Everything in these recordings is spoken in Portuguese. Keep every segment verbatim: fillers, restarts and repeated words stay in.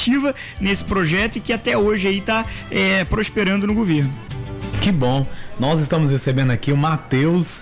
positiva nesse projeto e que até hoje aí está é, prosperando no governo. Que bom. Nós estamos recebendo aqui o Matheus,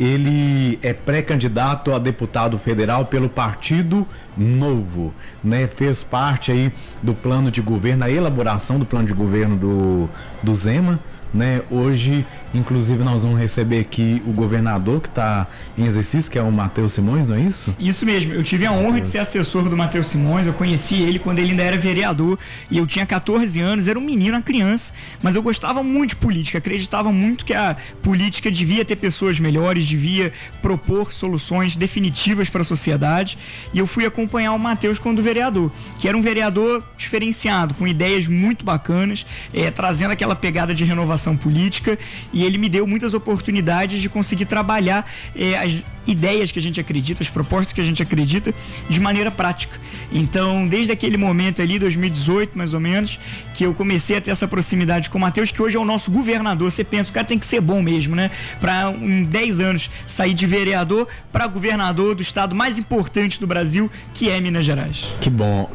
ele é pré-candidato a deputado federal pelo Partido Novo, né? Fez parte aí do plano de governo, a elaboração do plano de governo do, do Zema, né? Hoje, inclusive, nós vamos receber aqui o governador que está em exercício, que é o Matheus Simões, não é isso? Isso mesmo, eu tive a honra de ser assessor do Matheus Simões, eu conheci ele quando ele ainda era vereador e eu tinha catorze anos, era um menino, uma criança, mas eu gostava muito de política, acreditava muito que a política devia ter pessoas melhores, devia propor soluções definitivas para a sociedade, e eu fui acompanhar o Matheus quando vereador, que era um vereador diferenciado, com ideias muito bacanas, é, trazendo aquela pegada de renovação política, e ele me deu muitas oportunidades de conseguir trabalhar eh, as ideias que a gente acredita, as propostas que a gente acredita de maneira prática. Então, desde aquele momento ali, dois mil e dezoito mais ou menos, que eu comecei a ter essa proximidade com o Matheus, que hoje é o nosso governador. Você pensa, o cara tem que ser bom mesmo, né? Para em dez anos sair de vereador para governador do estado mais importante do Brasil, que é Minas Gerais. Que bom.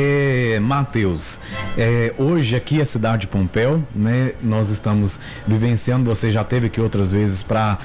É, Matheus, é, hoje aqui a cidade de Pompéu, né, nós estamos vivenciando, você já esteve aqui outras vezes para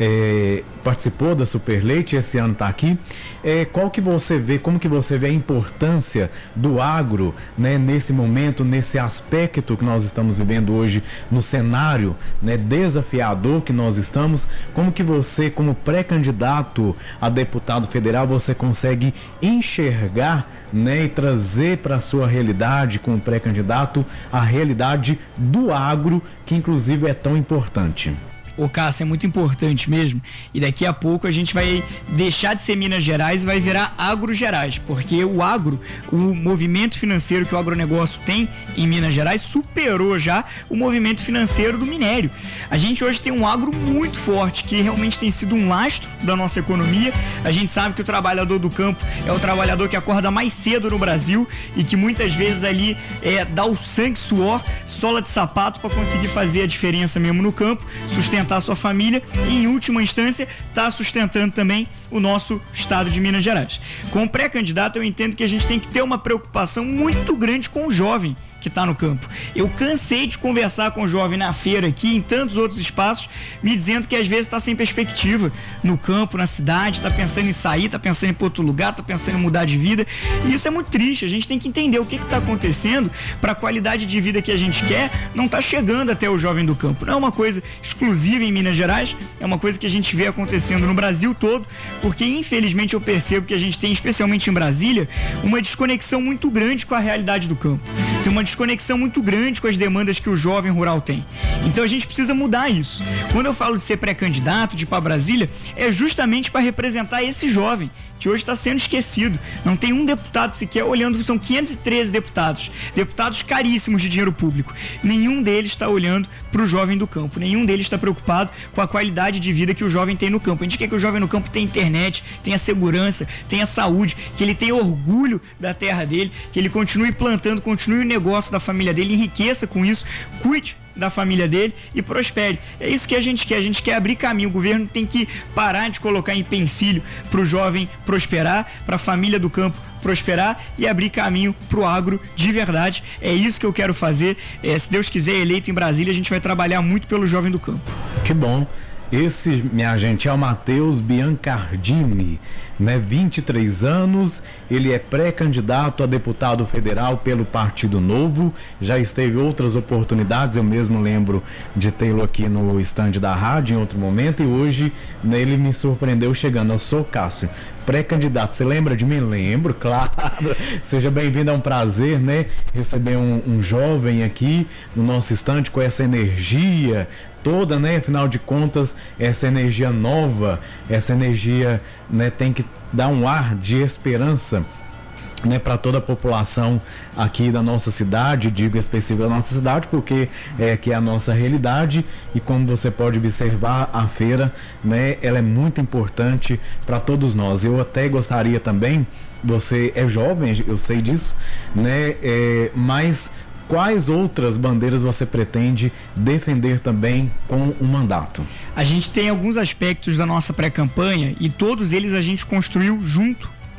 é, participou da Superleite, esse ano está aqui. É, qual que você vê, como que você vê a importância do agro, né, nesse momento, nesse aspecto que nós estamos vivendo hoje, no cenário, né, desafiador que nós estamos? Como que você, como pré-candidato a deputado federal, você consegue enxergar, né, e trazer para a sua realidade, como pré-candidato, a realidade do agro, que inclusive é tão importante? Ô Cássio, é muito importante mesmo, e daqui a pouco a gente vai deixar de ser Minas Gerais e vai virar Agro Gerais, porque o agro, o movimento financeiro que o agronegócio tem em Minas Gerais superou já o movimento financeiro do minério. A gente hoje tem um agro muito forte, que realmente tem sido um lastro da nossa economia. A gente sabe que o trabalhador do campo é o trabalhador que acorda mais cedo no Brasil e que muitas vezes ali é, dá o sangue, suor, sola de sapato para conseguir fazer a diferença mesmo no campo, sustentar a sua família e, em última instância, está sustentando também o nosso estado de Minas Gerais. Como pré-candidato, eu entendo que a gente tem que ter uma preocupação muito grande com o jovem que está no campo. Eu cansei de conversar com o jovem na feira aqui, em tantos outros espaços, me dizendo que às vezes está sem perspectiva no campo, na cidade, está pensando em sair, está pensando em ir para outro lugar, está pensando em mudar de vida, e isso é muito triste. A gente tem que entender o que está acontecendo para a qualidade de vida que a gente quer não está chegando até o jovem do campo. Não é uma coisa exclusiva em Minas Gerais, é uma coisa que a gente vê acontecendo no Brasil todo, porque infelizmente eu percebo que a gente tem, especialmente em Brasília, uma desconexão muito grande com a realidade do campo. Tem uma desconexão muito grande com as demandas que o jovem rural tem. Então a gente precisa mudar isso. Quando eu falo de ser pré-candidato, de ir para Brasília, é justamente para representar esse jovem que hoje está sendo esquecido. Não tem um deputado sequer olhando, são quinhentos e treze deputados, deputados caríssimos de dinheiro público. Nenhum deles está olhando para o jovem do campo, nenhum deles está preocupado com a qualidade de vida que o jovem tem no campo. A gente quer que o jovem no campo tenha internet, tenha segurança, tenha saúde, que ele tenha orgulho da terra dele, que ele continue plantando, continue o negócio da família dele, enriqueça com isso, cuide da família dele e prospere. É isso que a gente quer, a gente quer abrir caminho. O governo tem que parar de colocar empecilho para o jovem prosperar, para a família do campo prosperar e abrir caminho para o agro de verdade. É isso que eu quero fazer. É, se Deus quiser, eleito em Brasília, a gente vai trabalhar muito pelo jovem do campo. Que bom. Esse, minha gente, é o Matheus Biancardini, né? vinte e três anos, ele é pré-candidato a deputado federal pelo Partido Novo, já esteve outras oportunidades, eu mesmo lembro de tê-lo aqui no estande da rádio em outro momento, e hoje, né, ele me surpreendeu chegando. Eu sou Cássio, pré-candidato, você lembra de mim? Lembro, claro. Seja bem-vindo, é um prazer, né, receber um, um jovem aqui no nosso estande com essa energia toda, né? Afinal de contas, essa energia nova, essa energia, né, tem que dar um ar de esperança, né, para toda a população aqui da nossa cidade. Digo específico da nossa cidade porque é que é a nossa realidade, e como você pode observar, a feira, né, ela é muito importante para todos nós. Eu até gostaria também, você é jovem, eu sei disso, né, é, mas quais outras bandeiras você pretende defender também com o mandato? A gente tem alguns aspectos da nossa pré-campanha e todos eles a gente construiu junto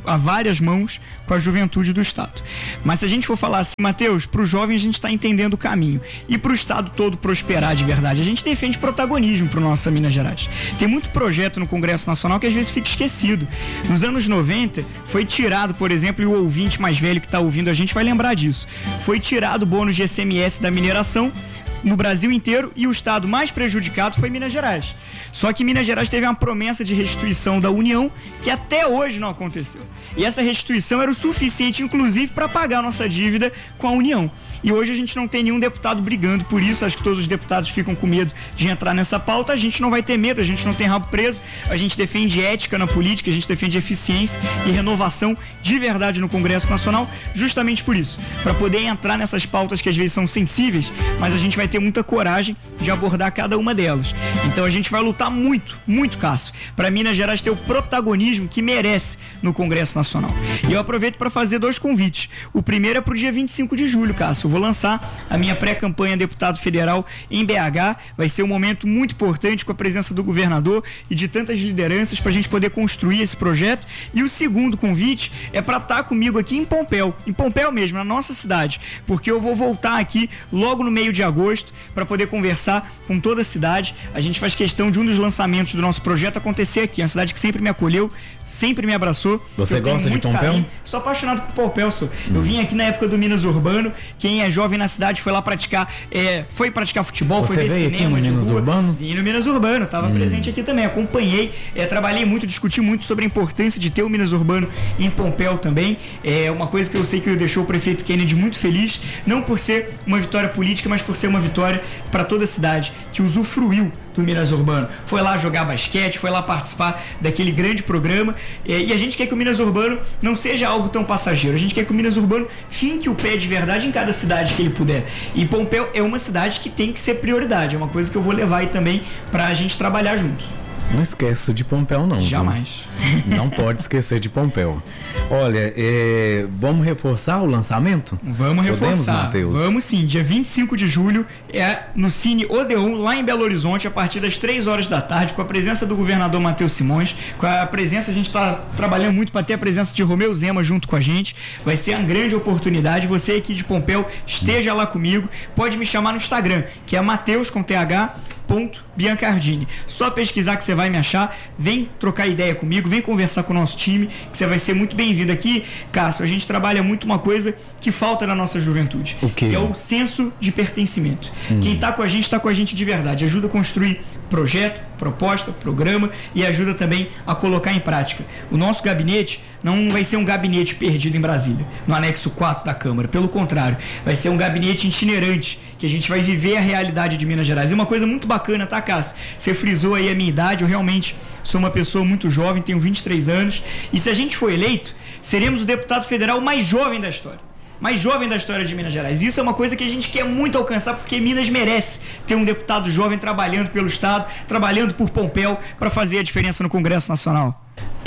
a várias mãos com a juventude do Estado. Mas se a gente for falar assim, Matheus, para o jovem a gente está entendendo o caminho. E para o Estado todo prosperar de verdade, a gente defende protagonismo para o nosso Minas Gerais. Tem muito projeto no Congresso Nacional que às vezes fica esquecido. Nos anos noventa, foi tirado, por exemplo, e o ouvinte mais velho que está ouvindo a gente vai lembrar disso, foi tirado o bônus de I C M S da mineração no Brasil inteiro e o estado mais prejudicado foi Minas Gerais. Só que Minas Gerais teve uma promessa de restituição da União que até hoje não aconteceu. E essa restituição era o suficiente, inclusive, para pagar a nossa dívida com a União. E hoje a gente não tem nenhum deputado brigando por isso. Acho que todos os deputados ficam com medo de entrar nessa pauta. A gente não vai ter medo, a gente não tem rabo preso. A gente defende ética na política, a gente defende eficiência e renovação de verdade no Congresso Nacional, justamente por isso. Para poder entrar nessas pautas que às vezes são sensíveis, mas a gente vai ter muita coragem de abordar cada uma delas. Então a gente vai lutar muito, muito, Cássio, para Minas Gerais ter o protagonismo que merece no Congresso Nacional. E eu aproveito para fazer dois convites. O primeiro é para o dia vinte e cinco de julho, Cássio. Eu vou lançar a minha pré-campanha deputado federal em B H. Vai ser um momento muito importante com a presença do governador e de tantas lideranças para a gente poder construir esse projeto. E o segundo convite é para estar comigo aqui em Pompéu, em Pompéu mesmo, na nossa cidade, porque eu vou voltar aqui logo no meio de agosto para poder conversar com toda a cidade. A gente faz questão de um dos lançamentos do nosso projeto acontecer aqui, uma cidade que sempre me acolheu, sempre me abraçou. Você gosta de Pompéu? Carinho. Sou apaixonado por Pompéu, sou. Eu vim aqui na época do Minas Urbano. Quem é jovem na cidade foi lá praticar, é, foi praticar futebol, Você foi ver veio cinema aqui no de Minas rua. Urbano? Vim no Minas Urbano, estava hum. presente aqui também, acompanhei, é, trabalhei muito, discuti muito sobre a importância de ter o Minas Urbano em Pompéu também. É uma coisa que eu sei que deixou o prefeito Kennedy muito feliz, não por ser uma vitória política, mas por ser uma vitória para toda a cidade, que usufruiu do Minas Urbano. Foi lá jogar basquete, foi lá participar daquele grande programa, é, e a gente quer que o Minas Urbano não seja algo tão passageiro, a gente quer que o Minas Urbano finque o pé de verdade em cada cidade que ele puder. E Pompéu é uma cidade que tem que ser prioridade, é uma coisa que eu vou levar aí também pra gente trabalhar junto. Não esqueça de Pompéu, não. Jamais. Viu? Não pode esquecer de Pompéu. Olha, é, vamos reforçar o lançamento? Vamos reforçar. Matheus? Vamos sim. Dia vinte e cinco de julho é no Cine Odeon, lá em Belo Horizonte, a partir das três horas da tarde, com a presença do governador Matheus Simões. Com a presença, a gente está trabalhando muito para ter a presença de Romeu Zema junto com a gente. Vai ser uma grande oportunidade. Você aqui de Pompéu, esteja lá comigo. Pode me chamar no Instagram, que é Matheus com T H. Ponto Biancardini. Só pesquisar que você vai me achar, vem trocar ideia comigo, vem conversar com o nosso time, que você vai ser muito bem-vindo aqui. Cássio, a gente trabalha muito uma coisa que falta na nossa juventude, o quê? Que é o senso de pertencimento. Hum. Quem está com a gente, está com a gente de verdade, ajuda a construir projeto, proposta, programa e ajuda também a colocar em prática. O nosso gabinete não vai ser um gabinete perdido em Brasília, no anexo quatro da Câmara, pelo contrário, vai ser um gabinete itinerante, que a gente vai viver a realidade de Minas Gerais. E uma coisa muito bacana, tá, Cássio? Você frisou aí a minha idade, eu realmente sou uma pessoa muito jovem, tenho vinte e três anos, e se a gente for eleito, seremos o deputado federal mais jovem da história. mais jovem da história de Minas Gerais. Isso é uma coisa que a gente quer muito alcançar, porque Minas merece ter um deputado jovem trabalhando pelo Estado, trabalhando por Pompéu, para fazer a diferença no Congresso Nacional.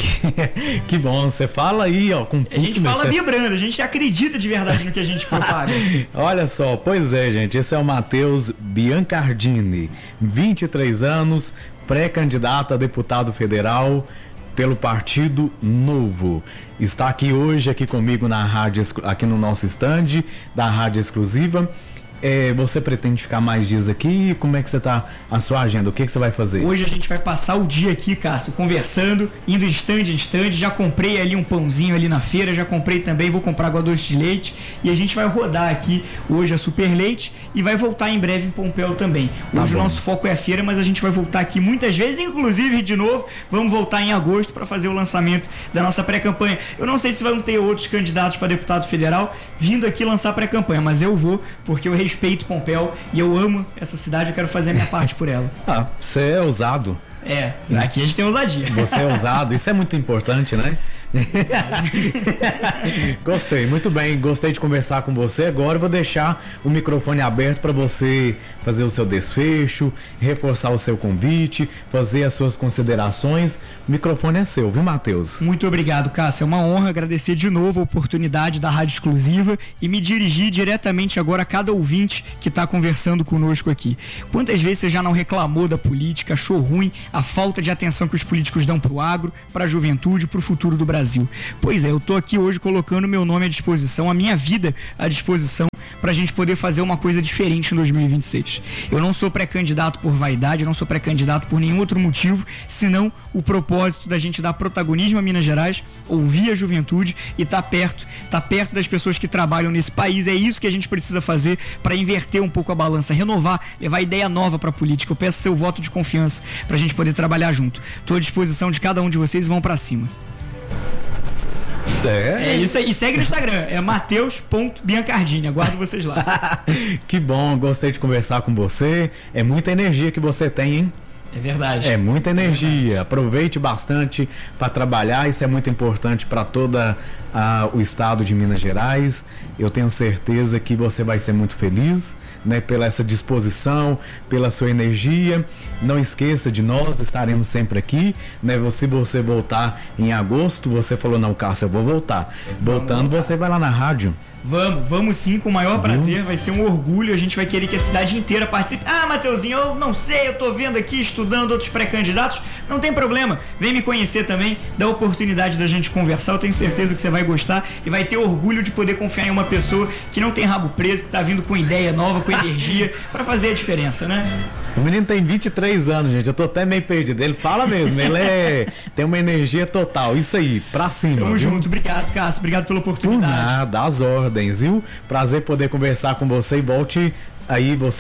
Que, que bom, você fala aí, ó, com A gente fala você... vibrando, a gente acredita de verdade no que a gente propaga. Olha só, pois é, gente, esse é o Matheus Biancardini, vinte e três anos, pré-candidato a deputado federal pelo Partido Novo. Está aqui hoje, aqui comigo na rádio, aqui no nosso stand da Rádio Exclusiva. É, você pretende ficar mais dias aqui? Como é que você tá, a sua agenda? O que, que você vai fazer? Hoje a gente vai passar o dia aqui, Cássio, conversando, indo de stand em stand. Já comprei ali um pãozinho ali na feira, já comprei também, vou comprar água doce de leite. E a gente vai rodar aqui hoje a Super Leite e vai voltar em breve em Pompéu também. Hoje tá o nosso foco é a feira, mas a gente vai voltar aqui muitas vezes, inclusive de novo, vamos voltar em agosto para fazer o lançamento da nossa pré-campanha. Eu não sei se vão ter outros candidatos para deputado federal vindo aqui lançar pré-campanha, mas eu vou, porque eu respeito Pompéu e eu amo essa cidade, eu quero fazer a minha parte por ela. Ah, você é ousado. É, aqui a gente tem ousadia. Você é ousado, isso é muito importante, né? Gostei, muito bem, gostei de conversar com você. Agora eu vou deixar o microfone aberto para você fazer o seu desfecho, reforçar o seu convite, fazer as suas considerações. O microfone é seu, viu, Matheus? Muito obrigado, Cássio. É uma honra agradecer de novo a oportunidade da Rádio Exclusiva e me dirigir diretamente agora a cada ouvinte que está conversando conosco aqui. Quantas vezes você já não reclamou da política, achou ruim a falta de atenção que os políticos dão pro agro, pra juventude, pro futuro do Brasil. Pois é, eu tô aqui hoje colocando meu nome à disposição, a minha vida à disposição, pra gente poder fazer uma coisa diferente em dois mil e vinte e seis. Eu não sou pré-candidato por vaidade, eu não sou pré-candidato por nenhum outro motivo, senão o propósito da gente dar protagonismo a Minas Gerais, ouvir a juventude e estar tá perto, tá perto das pessoas que trabalham nesse país. É isso que a gente precisa fazer para inverter um pouco a balança, renovar, levar ideia nova para a política. Eu peço seu voto de confiança para a gente poder trabalhar junto. Estou à disposição de cada um de vocês e vão para cima. É. é isso aí. E segue no Instagram, é mateus ponto biancardini. Aguardo vocês lá. Que bom, gostei de conversar com você. É muita energia que você tem, hein? É verdade. É muita energia. É verdade. Aproveite bastante para trabalhar. Isso é muito importante para todo o estado de Minas Gerais. Eu tenho certeza que você vai ser muito feliz, né, pela essa disposição, pela sua energia. Não esqueça de nós, estaremos sempre aqui, né? Se você voltar em agosto, você falou, não, Cássio, eu vou voltar. Voltando, você vai lá na rádio. Vamos, vamos sim, com o maior prazer, vai ser um orgulho, a gente vai querer que a cidade inteira participe. Ah, Mateuzinho, eu não sei, eu tô vendo aqui, estudando outros pré-candidatos, não tem problema, vem me conhecer também, dá a oportunidade da gente conversar, eu tenho certeza que você vai gostar e vai ter orgulho de poder confiar em uma pessoa que não tem rabo preso, que tá vindo com ideia nova, com energia, pra fazer a diferença, né? O menino tem vinte e três anos, gente, eu tô até meio perdido, ele fala mesmo, ele é, tem uma energia total, isso aí, pra cima. Tamo viu? junto, obrigado, Cássio, obrigado pela oportunidade. Por nada, às ordens, viu? Prazer poder conversar com você e volte aí você